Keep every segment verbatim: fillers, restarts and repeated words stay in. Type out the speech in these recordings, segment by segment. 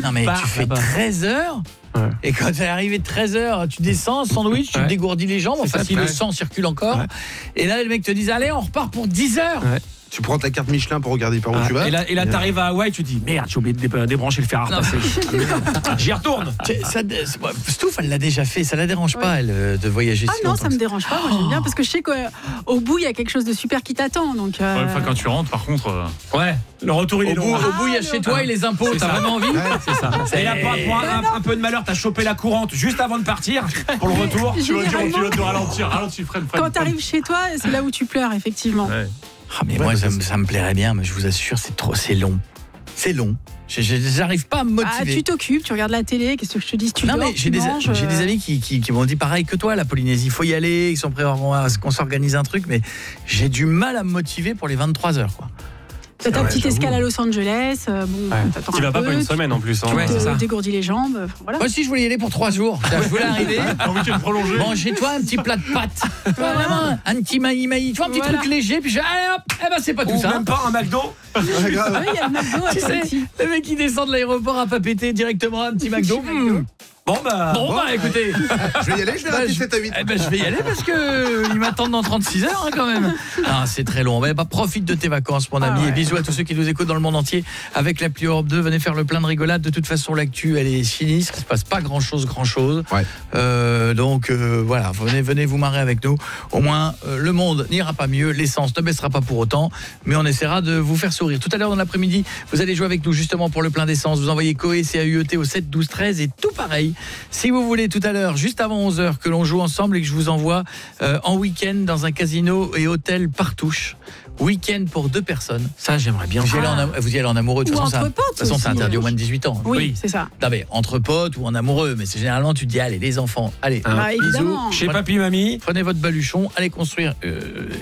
Non mais Bah, tu fais bah. treize heures. Ouais. Et quand t'es arrivé de treize heures, tu descends, sandwich, tu ouais. te dégourdis les jambes, enfin ça, si ouais. le sang circule encore. Ouais. Et là, le mec te dit, allez, on repart pour dix heures. Ouais. Tu prends ta carte Michelin pour regarder par où ah, tu vas. Et là, et là t'arrives à Hawaï, tu te dis, merde, j'ai oublié de débrancher le fer à repasser. J'y retourne. Ça, Stouff, elle l'a déjà fait, ça la dérange ouais. pas, elle, de voyager ah si non, longtemps. Ça me dérange pas, moi j'aime bien, parce que je sais qu'au bout, il y a quelque chose de super qui t'attend. Donc, euh... ouais, enfin, quand tu rentres, par contre... Euh... Ouais, le retour il est long. Au bout, il y a chez toi et les impôts, t'as vraiment envie. C'est ça. Et là, pour un peu de malheur, t'as chopé la courante juste avant de partir, pour le retour. Tu vas dire au pilote de ralentir, ralentis, freine, freine. Quand t'arrives chez toi, c'est là où tu pleures, effectivement. Ah mais ouais, moi ça, ça me plairait bien, mais je vous assure c'est trop, c'est long, c'est long. J'arrive pas à me motiver. Ah, tu t'occupes, tu regardes la télé, qu'est-ce que je te dis, tu non, dors, mais j'ai tu des, manges, j'ai des amis qui, qui, qui m'ont dit pareil que toi, la Polynésie, il faut y aller, ils sont prêts à ce qu'on s'organise un truc, mais j'ai du mal à me motiver pour les vingt-trois heures quoi. T'as ta ouais, petite escale à Los Angeles, euh, bon, ouais. Tu vas pas pour une semaine en plus. Hein. Tu te ouais, dégourdis les jambes, voilà. Moi aussi, je voulais y aller pour trois jours. Je voulais arriver. Un week-end prolongé. Manger-toi un petit plat de pâtes. Vraiment, un petit maï-maï. Tu vois, un petit voilà. truc léger, puis je allez hop, eh ben c'est pas tout Ou ça. Même pas un McDo. Oui, il y a le McDo à tu sais, le mec qui descend de l'aéroport à pas péter directement un petit McDo. Mmh. Bon bah, bon, bon bah écoutez, je vais y aller, je vais rater sept à huit. Eh ben, je vais y aller parce que ils m'attendent dans trente-six heures hein, quand même. Ah, c'est très long. Mais bah, profite de tes vacances mon ami ah ouais. et bisous à tous ceux qui nous écoutent dans le monde entier avec l'appli Europe deux, venez faire le plein de rigolade. De toute façon, l'actu elle est sinistre, il se passe pas grand-chose grand-chose. Ouais. Euh, donc euh, voilà, venez venez vous marrer avec nous. Au moins euh, le monde n'ira pas mieux, l'essence ne baissera pas pour autant, mais on essaiera de vous faire sourire. Tout à l'heure dans l'après-midi, vous allez jouer avec nous justement pour le plein d'essence. Vous envoyez Coé C A U E T au sept douze treize et tout pareil. Si vous voulez tout à l'heure, juste avant onze heures, que l'on joue ensemble et que je vous envoie euh, en week-end dans un casino et hôtel Partouche. Week-end pour deux personnes. Ça, j'aimerais bien. Vous y allez en, am- vous y allez en amoureux. De toute façon, c'est, un, de toute façon, c'est interdit au moins de dix-huit ans. Oui, oui. c'est ça. Non, mais entre potes ou en amoureux. Mais c'est généralement, tu te dis, allez, les enfants, allez, ah, bah, bisous. Chez papy, mamie. Prenez votre baluchon, allez construire euh,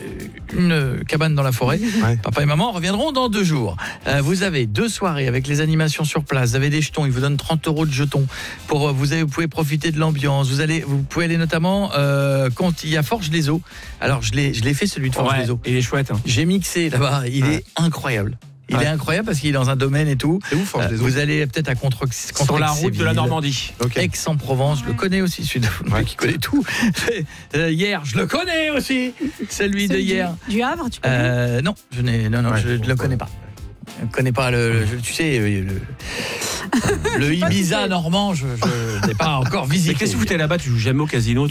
une cabane dans la forêt. Ouais. Papa et maman reviendront dans deux jours. Euh, vous avez deux soirées avec les animations sur place. Vous avez des jetons. Ils vous donnent trente euros de jetons. Pour, vous, avez, vous pouvez profiter de l'ambiance. Vous, allez, vous pouvez aller notamment euh, quand il y a Forges-les-Eaux. Alors, je l'ai, je l'ai fait celui de Forges-les-Eaux. Ouais, il est chouette. Hein. J'ai mixé là-bas. Il ouais. est incroyable. Il ouais. est incroyable parce qu'il est dans un domaine et tout. C'est où, Forges des Eaux ? Vous allez peut-être à contre sur la route de la Normandie. Okay. Aix-en-Provence, ouais. je le connais aussi, celui de ouais. qui connaît tout. euh, hier, je le connais aussi. Celui de hier. Du, du Havre, tu connais ? euh, Non, je n'ai, non, non, ouais, je ne le connais pas. Je ne connais pas le, le tu sais, le, le Ibiza normand, je, je n'ai pas encore visité. Mais qu'est-ce que vous foutez là-bas ? Tu joues jamais au casino, toi ?